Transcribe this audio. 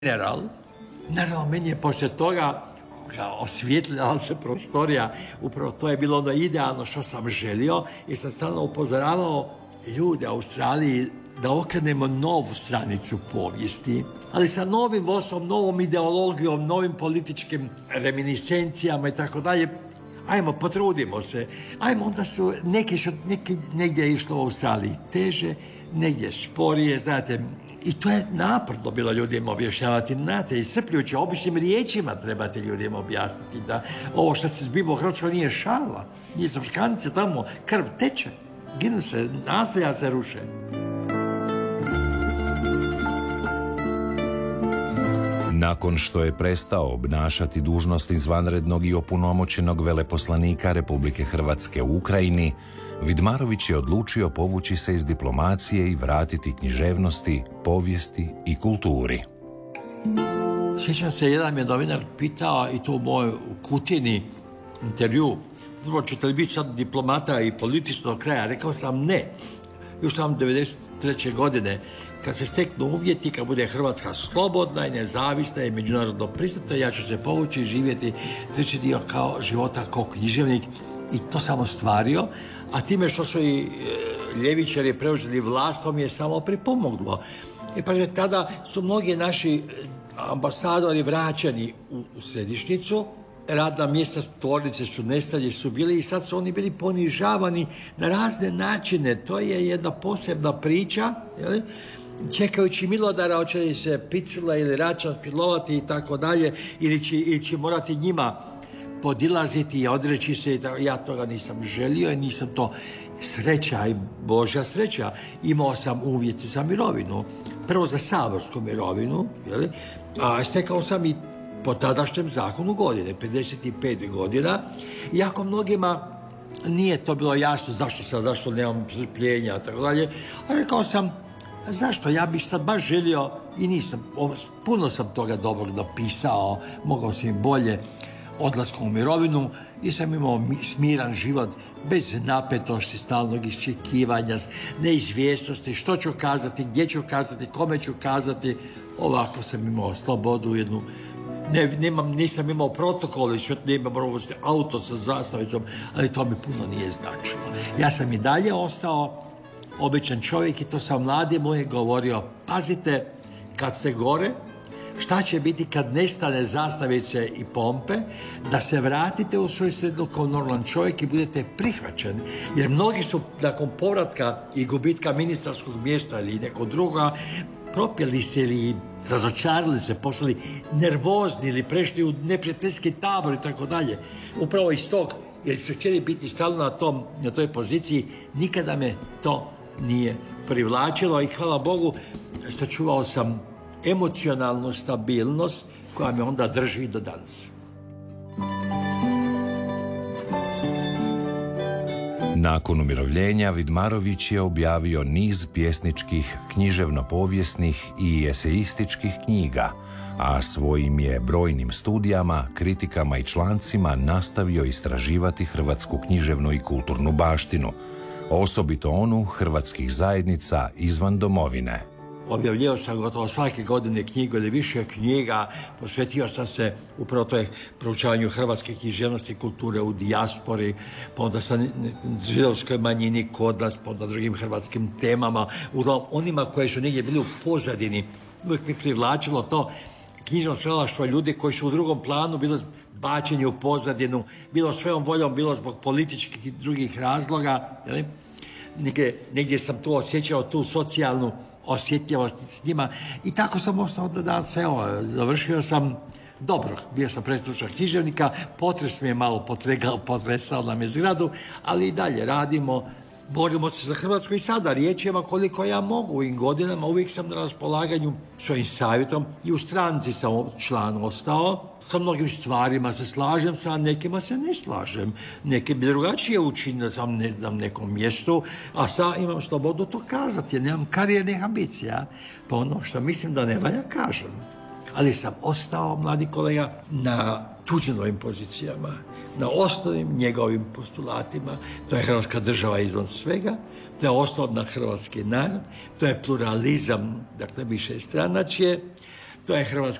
general. Naravno, meni je poslije toga osvijetljala se prostorija, upravo to je bilo ono idealno što sam želio i sam stalno upozoravao ljude u Australiji da okrenemo novu stranicu povijesti, ali sa novim vodstvom, novom ideologijom, novim političkim reminiscencijama i tako dalje. Ajmo, potrudimo se. Ajmo, onda su negdje je išlo u Australiji teže, negdje sporije, znate, i to je naporno bilo ljudima objašnjavati, znate, iscrpljujuće, običnim riječima trebate ljudima objasniti da ovo što se zbiva u Hrvatskoj nije šala, nije Afrikanice, tamo krv teče, ginu se, naselja se ruše. Nakon što je prestao obnašati dužnost izvanrednog i opunomoćenog veleposlanika Republike Hrvatske u Ukrajini, Vidmarović je odlučio povući se iz diplomacije i vratiti književnosti, povijesti i kulturi. Sjećam se, jedan je novinar pitao, i to u mojoj Kutini intervju, ćete li biti sad diplomata i politično do kraja? Rekao sam ne. Još tamo 1993. godine, kad se steknu uvjeti, kad bude Hrvatska slobodna i nezavisna i međunarodno priznata, ja ću se povući i živjeti treći dio života kao književnik, i to sam ostvario, a time što su i ljevičari preuzeli vlast, to mi je samo pripomoglo. I pa tada su mnogi naši ambasadori vraćani u središnjicu, radna mjesta tvornice su nestali, su bili i sad su oni bili ponižavani na razne načine. To je jedna posebna priča, jel? Čekajući Milodara, hoće li se Picula ili Račan spilovati i tako dalje, ili će morati njima podilaziti i odreći se. Ja toga nisam želio i nisam to, sreća i Božja sreća. Imao sam uvjeti za mirovinu. Prvo za saborsku mirovinu, jel? A stekao sam i po tadašnjem zakonu godine, 55 godina, iako mnogima nije to bilo jasno zašto nemam strpljenja, tako dalje, a rekao sam, zašto, ja bih sad baš želio, i nisam, puno sam toga dobrog napisao, mogao sam i bolje, odlaskom u mirovinu, i sam imao smiran život, bez napetosti, stalnog iščekivanja, neizvjesnosti, što ću kazati, gdje ću kazati, kome ću kazati. Ovako sam imao slobodu jednu. Nisam imao protokol i sve, nemam auto sa zastavicom, ali to mi puno nije značilo. Ja sam i dalje ostao običan čovjek i to sam mladim uvijek govorio, pazite, kad ste gore, šta će biti kad nestane zastavice i pompe, da se vratite u svoju sredinu kao normalan čovjek i budete prihvaćeni. Jer mnogi su nakon povratka i gubitka ministarskog mjesta ili nekog druga, propjeli se ili razočarali se, postali nervozni ili prešli u neprijateljski tabor i tako dalje. Upravo iz tog, jer su htjeli biti stalno na toj poziciji, nikada me to nije privlačilo i hvala Bogu sačuvao sam emocionalnu stabilnost koja me onda drži do danas. Nakon umirovljenja Vidmarović je objavio niz pjesničkih, književno-povijesnih i esejističkih knjiga, a svojim je brojnim studijama, kritikama i člancima nastavio istraživati hrvatsku književnu i kulturnu baštinu, osobito onu hrvatskih zajednica izvan domovine. Objavljivao sam gotovo svake godine knjigu ili više knjiga, posvetio sam se upravo toj proučavanju hrvatske književnosti i kulture u dijaspori, pa onda sam židovskoj manjini kod nas, pa onda drugim hrvatskim temama, uglavnom onima koje su negdje bili u pozadini. Uvijek mi privlačilo to knjižno stvaralaštvo ljudi koji su u drugom planu, bilo bačeni u pozadinu, bilo svojom voljom, bilo zbog političkih i drugih razloga. Negdje sam tu osjećao tu socijalnu osjetljivost s njima i tako sam ostao do danas. Završio sam dobro, bio sam predsjednik književnika, potres mi je malo potresao nam je zgradu, ali i dalje radimo, borimo se za Hrvatsku i sada riječima koliko ja mogu. U ovim godinama uvijek sam na raspolaganju svojim savjetom i u stranci sam član ostao. Sa mnogim stvarima se slažem, sa nekima se ne slažem. Neke bi drugačije učinili, sam ne znam, nekom mjestu, a sad imam slobodu to kazati, jer nemam karijernih ambicija. Pa ono što mislim da ne valja, kažem. Ali sam ostao, mladi kolega, na tuđinovim pozicijama, na osnovnim njegovim postulatima. To je Hrvatska država izvan svega, to je osnov na hrvatski narod, to je pluralizam, dakle više stranačje, To je hrvatska